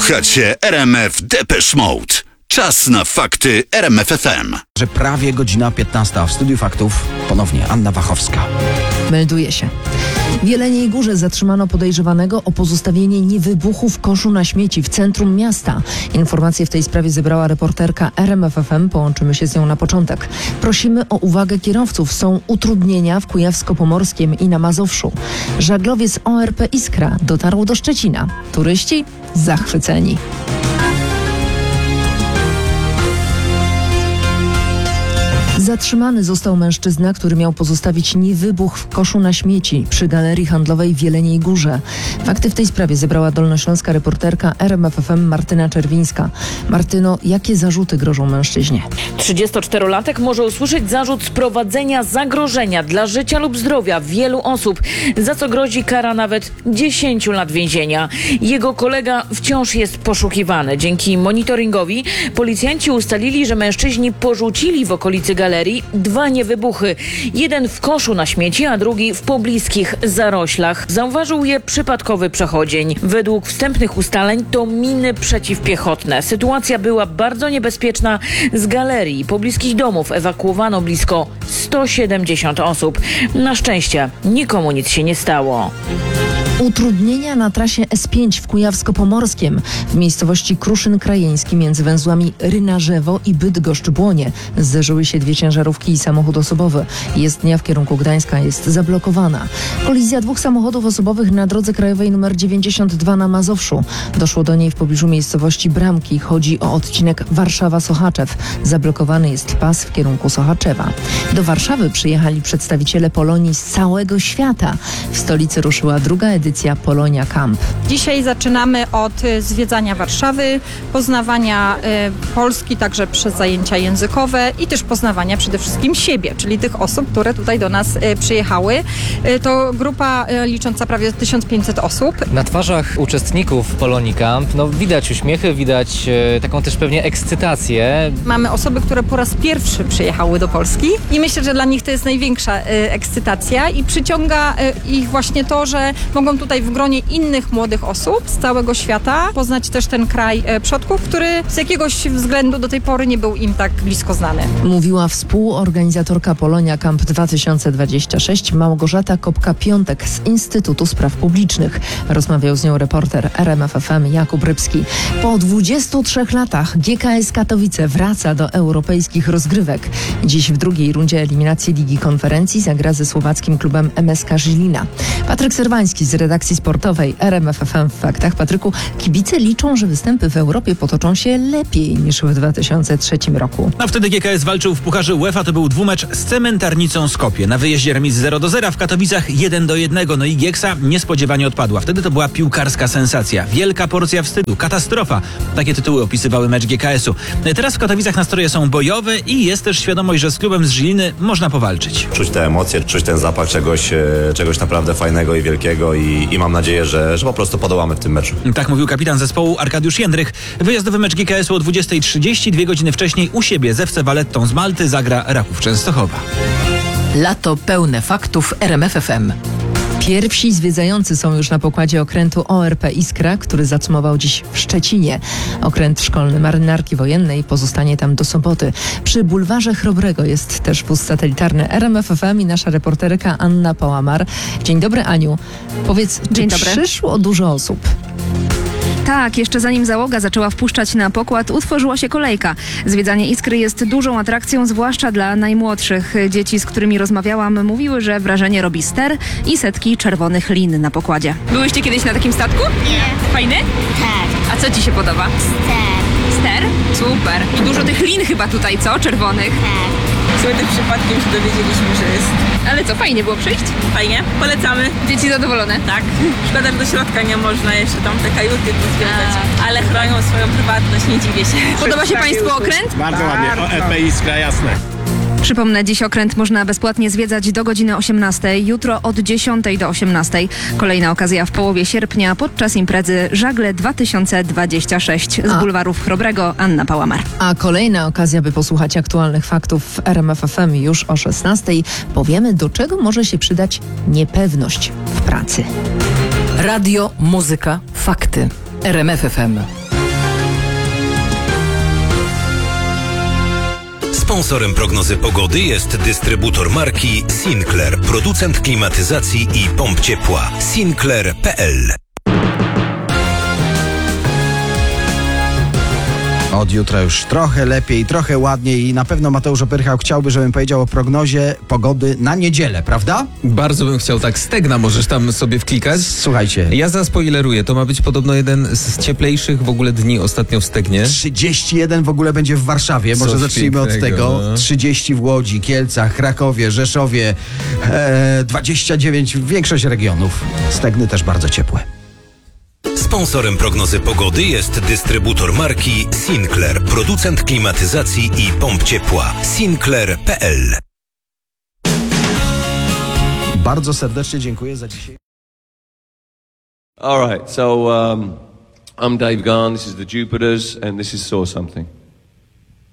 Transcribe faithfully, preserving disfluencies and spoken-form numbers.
Słuchacie R M F Depeche Mode. Czas na fakty R M F F M. Że prawie godzina piętnasta, a w studiu faktów ponownie Anna Wachowska. Melduje się. W Jeleniej Górze zatrzymano podejrzewanego o pozostawienie niewybuchu w koszu na śmieci w centrum miasta. Informacje w tej sprawie zebrała reporterka R M F F M. Połączymy się z nią na początek. Prosimy o uwagę kierowców. Są utrudnienia w Kujawsko-Pomorskiem i na Mazowszu. Żaglowiec O R P Iskra dotarł do Szczecina. Turyści zachwyceni. Zatrzymany został mężczyzna, który miał pozostawić niewybuch w koszu na śmieci przy galerii handlowej w Jeleniej Górze. Fakty w tej sprawie zebrała dolnośląska reporterka R M F F M Martyna Czerwińska. Martyno, jakie zarzuty grożą mężczyźnie? trzydziestoczterolatek może usłyszeć zarzut sprowadzenia zagrożenia dla życia lub zdrowia wielu osób, za co grozi kara nawet dziesięć lat więzienia. Jego kolega wciąż jest poszukiwany. Dzięki monitoringowi policjanci ustalili, że mężczyźni porzucili w okolicy galerii dwa niewybuchy. Jeden w koszu na śmieci, a drugi w pobliskich zaroślach. Zauważył je przypadkowy przechodzień. Według wstępnych ustaleń to miny przeciwpiechotne. Sytuacja była bardzo niebezpieczna. Z galerii i pobliskich domów ewakuowano blisko sto siedemdziesiąt osób. Na szczęście nikomu nic się nie stało. Utrudnienia na trasie S pięć w Kujawsko-Pomorskiem. W miejscowości Kruszyn Krajeński między węzłami Rynarzewo i Bydgoszcz-Błonie zderzyły się dwie ciężarówki i samochód osobowy. Jezdnia w kierunku Gdańska jest zablokowana. Kolizja dwóch samochodów osobowych na drodze krajowej nr dziewięćdziesiąt dwa na Mazowszu. Doszło do niej w pobliżu miejscowości Bramki. Chodzi o odcinek Warszawa-Sochaczew. Zablokowany jest pas w kierunku Sochaczewa. Do Warszawy przyjechali przedstawiciele Polonii z całego świata. W stolicy ruszyła druga edycja edycja Polonia Camp. Dzisiaj zaczynamy od zwiedzania Warszawy, poznawania y, Polski także przez zajęcia językowe i też poznawania przede wszystkim siebie, czyli tych osób, które tutaj do nas y, przyjechały. Y, to grupa y, licząca prawie tysiąc pięćset osób. Na twarzach uczestników Polonii Camp no, widać uśmiechy, widać y, taką też pewnie ekscytację. Mamy osoby, które po raz pierwszy przyjechały do Polski i myślę, że dla nich to jest największa y, ekscytacja i przyciąga y, ich właśnie to, że mogą tutaj w gronie innych młodych osób z całego świata poznać też ten kraj e, przodków, który z jakiegoś względu do tej pory nie był im tak blisko znany. Mówiła współorganizatorka Polonia Camp dwa tysiące dwadzieścia sześć Małgorzata Kopka-Piątek z Instytutu Spraw Publicznych. Rozmawiał z nią reporter R M F F M Jakub Rybski. Po dwudziestu trzech latach G K S Katowice wraca do europejskich rozgrywek. Dziś w drugiej rundzie eliminacji Ligi Konferencji zagra ze słowackim klubem M S K Żilina. Patryk Serwański z redakcji sportowej R M F F M w Faktach. Patryku, kibice liczą, że występy w Europie potoczą się lepiej niż w dwa tysiące trzecim roku. A wtedy G K S walczył w Pucharze UEFA, to był dwumecz z Cementarnicą Skopie. Na wyjeździe remis zero do zera, w Katowicach jeden do jednego. No i Gieksa niespodziewanie odpadła. Wtedy to była piłkarska sensacja. Wielka porcja wstydu, katastrofa. Takie tytuły opisywały mecz G K S u. Teraz w Katowicach nastroje są bojowe i jest też świadomość, że z klubem z Żiliny można powalczyć. Czuć te emocje, czuć ten zapach czegoś, czegoś naprawdę fajnego i wielkiego i, i mam nadzieję, że, że po prostu podołamy w tym meczu. Tak mówił kapitan zespołu Arkadiusz Jędrych. Wyjazdowy mecz G K S u o dwudziestej trzydzieści, dwie godziny wcześniej u siebie z F C Valettą z Malty zagra Raków Częstochowa. Lato pełne faktów R M F F M. Pierwsi zwiedzający są już na pokładzie okrętu O R P Iskra, który zacumował dziś w Szczecinie. Okręt szkolny Marynarki Wojennej pozostanie tam do soboty. Przy bulwarze Chrobrego jest też wóz satelitarny R M F F M i nasza reporterka Anna Pałamar. Dzień dobry, Aniu. Powiedz, Dzień czy dobry. przyszło dużo osób? Tak, jeszcze zanim załoga zaczęła wpuszczać na pokład, utworzyła się kolejka. Zwiedzanie Iskry jest dużą atrakcją, zwłaszcza dla najmłodszych. Dzieci, z którymi rozmawiałam, mówiły, że wrażenie robi ster i setki czerwonych lin na pokładzie. Byłyście kiedyś na takim statku? Nie. Fajny? Tak. A co ci się podoba? Ster. Ster? Super. I dużo tych lin chyba tutaj, co? Czerwonych. Tak. Słynnym przypadkiem się dowiedzieliśmy, że jest. Ale co, fajnie było przyjść? Fajnie, polecamy. Dzieci zadowolone? Tak. Szkoda, że do środka nie można jeszcze tam te kajuty tu zwiedzać, ale chronią swoją prywatność, nie dziwię się. Podoba się Państwu okręt? Bardzo ładnie, o R P Iskra, jasne. Przypomnę, dziś okręt można bezpłatnie zwiedzać do godziny osiemnastej, jutro od dziesiątej do osiemnastej. Kolejna okazja w połowie sierpnia podczas imprezy Żagle dwa tysiące dwadzieścia sześć. Z A. bulwarów Chrobrego Anna Pałamar. A kolejna okazja, by posłuchać aktualnych faktów w R M F F M już o szesnastej. Powiemy, do czego może się przydać niepewność w pracy. Radio, muzyka, fakty. R M F F M. Sponsorem prognozy pogody jest dystrybutor marki Sinclair, producent klimatyzacji i pomp ciepła. Sinclair kropka p l. Od jutra już trochę lepiej, trochę ładniej i na pewno Mateusz Opyrchał chciałby, żebym powiedział o prognozie pogody na niedzielę, prawda? Bardzo bym chciał, tak. Stegna możesz tam sobie wklikać. Słuchajcie. Ja zaspoileruję, to ma być podobno jeden z cieplejszych w ogóle dni ostatnio w Stegnie. trzydzieści jeden w ogóle będzie w Warszawie, może Coś zacznijmy od pięknego, tego. no. trzydzieści w Łodzi, Kielcach, Krakowie, Rzeszowie, e, dwadzieścia dziewięć większość regionów. Stegny też bardzo ciepłe. Sponsorem prognozy pogody jest dystrybutor marki Sinclair, producent klimatyzacji i pomp ciepła. Sinclair kropka p l. Bardzo serdecznie dziękuję za dzisiaj. All right, so um, I'm Dave Garn, this is the Jupiters, and this is Saw Something.